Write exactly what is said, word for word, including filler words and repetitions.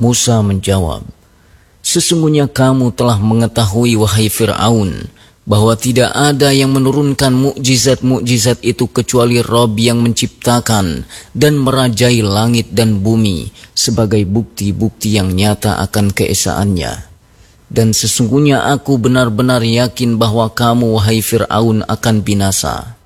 Musa menjawab, "Sesungguhnya kamu telah mengetahui, wahai Fir'aun, bahwa tidak ada yang menurunkan mukjizat-mukjizat itu kecuali Rabb yang menciptakan dan merajai langit dan bumi sebagai bukti-bukti yang nyata akan keesaannya. Dan sesungguhnya aku benar-benar yakin bahwa kamu, wahai Fir'aun, akan binasa."